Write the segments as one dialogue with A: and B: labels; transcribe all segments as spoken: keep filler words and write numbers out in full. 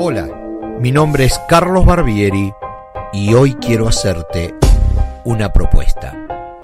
A: Hola, mi nombre es Carlos Barbieri y hoy quiero hacerte una propuesta.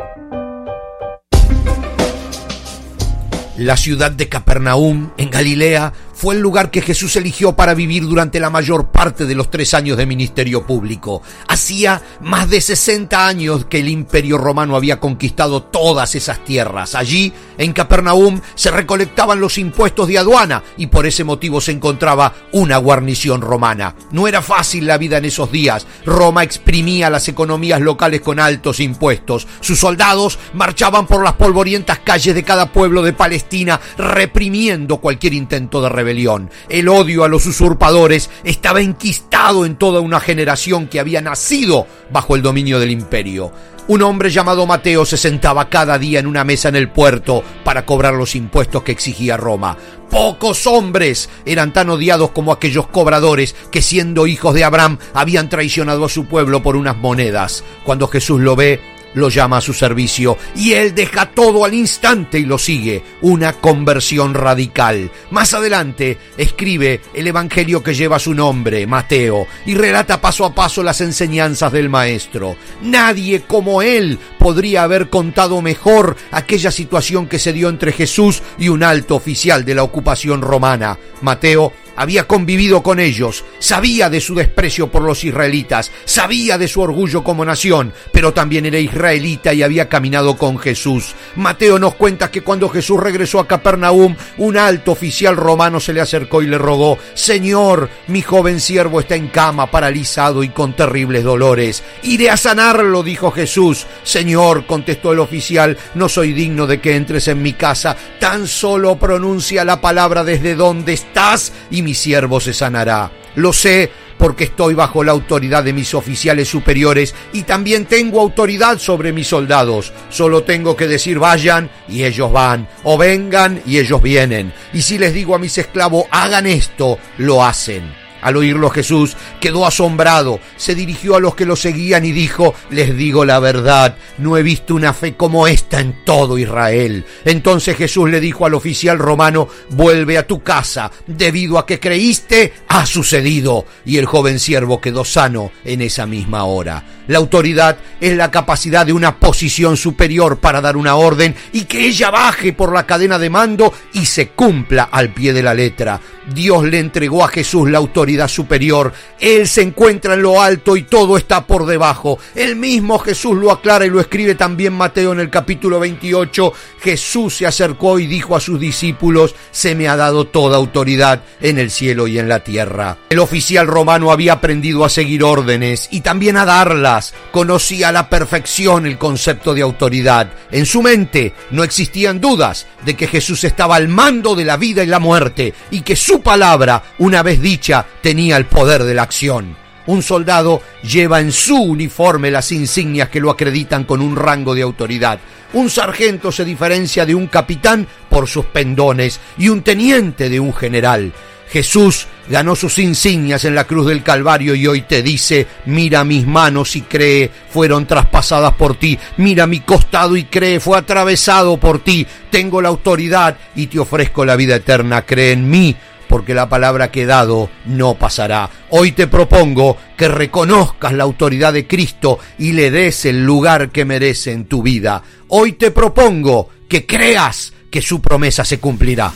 A: La ciudad de Capernaum, en Galilea, fue el lugar que Jesús eligió para vivir durante la mayor parte de los tres años de ministerio público. Hacía más de sesenta años que el Imperio Romano había conquistado todas esas tierras. Allí, en Capernaum, se recolectaban los impuestos de aduana y por ese motivo se encontraba una guarnición romana. No era fácil la vida en esos días. Roma exprimía las economías locales con altos impuestos. Sus soldados marchaban por las polvorientas calles de cada pueblo de Palestina, reprimiendo cualquier intento de rebelión. El odio a los usurpadores estaba enquistado en toda una generación que había nacido bajo el dominio del imperio. Un hombre llamado Mateo se sentaba cada día en una mesa en el puerto para cobrar los impuestos que exigía Roma. Pocos hombres eran tan odiados como aquellos cobradores que, siendo hijos de Abraham, habían traicionado a su pueblo por unas monedas. Cuando Jesús lo ve, lo llama a su servicio y él deja todo al instante y lo sigue. Una conversión radical. Más adelante escribe el evangelio que lleva su nombre, Mateo, y relata paso a paso las enseñanzas del maestro. Nadie como él podría haber contado mejor aquella situación que se dio entre Jesús y un alto oficial de la ocupación romana. Mateo había convivido con ellos, sabía de su desprecio por los israelitas, sabía de su orgullo como nación, pero también era israelita y había caminado con Jesús. Mateo nos cuenta que cuando Jesús regresó a Capernaum, un alto oficial romano se le acercó y le rogó: Señor, mi joven siervo está en cama, paralizado y con terribles dolores. Iré a sanarlo, dijo Jesús. Señor, contestó el oficial, no soy digno de que entres en mi casa, tan solo pronuncia la palabra desde donde estás y mi siervo se sanará. Lo sé porque estoy bajo la autoridad de mis oficiales superiores y también tengo autoridad sobre mis soldados. Solo tengo que decir vayan y ellos van, o vengan y ellos vienen. Y si les digo a mis esclavos hagan esto, lo hacen. Al oírlo Jesús quedó asombrado, se dirigió a los que lo seguían y dijo: les digo la verdad, no he visto una fe como esta en todo Israel. Entonces Jesús le dijo al oficial romano: vuelve a tu casa, debido a que creíste, ha sucedido. Y el joven siervo quedó sano en esa misma hora. La autoridad es la capacidad de una posición superior para dar una orden y que ella baje por la cadena de mando y se cumpla al pie de la letra. Dios le entregó a Jesús la autoridad superior. Él se encuentra en lo alto y todo está por debajo. El mismo Jesús lo aclara y lo escribe también Mateo en el capítulo veintiocho. Jesús se acercó y dijo a sus discípulos: se me ha dado toda autoridad en el cielo y en la tierra. El oficial romano había aprendido a seguir órdenes y también a darlas. Conocía a la perfección el concepto de autoridad. En su mente no existían dudas de que Jesús estaba al mando de la vida y la muerte y que su palabra, una vez dicha, tenía el poder de la acción. Un soldado lleva en su uniforme las insignias que lo acreditan con un rango de autoridad. Un sargento se diferencia de un capitán por sus pendones y un teniente de un general. Jesús ganó sus insignias en la cruz del Calvario y hoy te dice: mira mis manos y cree, fueron traspasadas por ti. Mira mi costado y cree, fue atravesado por ti. Tengo la autoridad y te ofrezco la vida eterna. Cree en mí, porque la palabra que he dado no pasará. Hoy te propongo que reconozcas la autoridad de Cristo y le des el lugar que merece en tu vida. Hoy te propongo que creas que su promesa se cumplirá.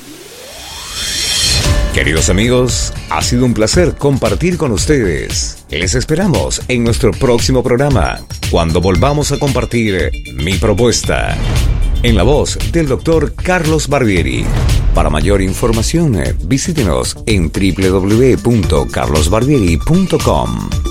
B: Queridos amigos, ha sido un placer compartir con ustedes. Les esperamos en nuestro próximo programa, cuando volvamos a compartir Mi Propuesta, en la voz del doctor Carlos Barbieri. Para mayor información, visítenos en doble u doble u doble u punto carlos barbieri punto com.